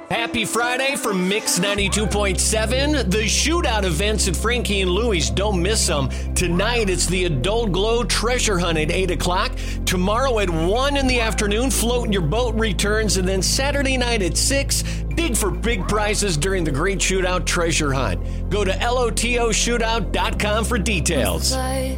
Happy Friday from Mix 92.7. The shootout events at Frankie and Louie's, don't miss them. Tonight, it's the Adult Glow Treasure Hunt at 8 o'clock. Tomorrow at 1 in the afternoon, Float Your Boat returns. And then Saturday night at 6, dig for big prizes during the Great Shootout Treasure Hunt. Go to LOTOshootout.com for details.